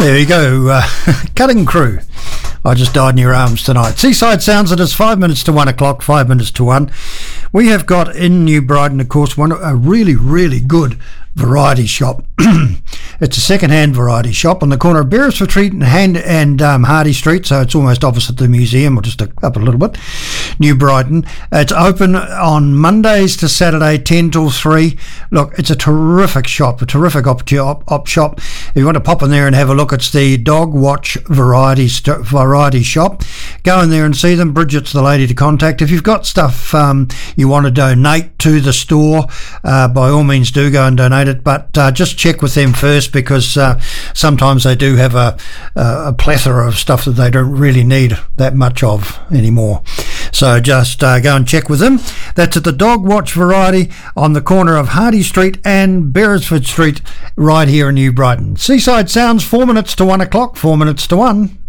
There you go, Cutting Crew. I just died in your arms tonight. Seaside Sounds, it is 5 minutes to 1 o'clock, 5 minutes to 1. We have got in New Brighton, of course, a really, really good variety shop. It's a second-hand variety shop on the corner of Beresford Street and Hardy Street, so it's almost opposite the museum, or just up a little bit. New Brighton. It's open on Mondays to Saturday, 10 till 3. Look, it's a terrific shop, a terrific op shop. If you want to pop in there and have a look, it's the Dog Watch Variety Shop. Go in there and see them. Bridget's the lady to contact. If you've got stuff you want to donate to the store, by all means do go and donate it, but just check with them first, because sometimes they do have a plethora of stuff that they don't really need that much of anymore. So just go and check with them. That's at the Dog Watch Variety on the corner of Hardy Street and Beresford Street, right here in New Brighton. Seaside Sounds, 4 minutes to 1 o'clock, 4 minutes to 1.